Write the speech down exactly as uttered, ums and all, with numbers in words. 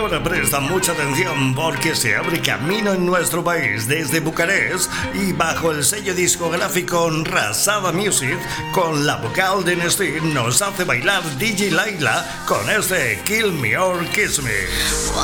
ahora presta mucha atención porque se abre camino en nuestro país desde Bucarest y bajo el sello discográfico Rasada Music, con la vocal de Nesty nos hace bailar D J Laila con este Kill Me or Kiss Me.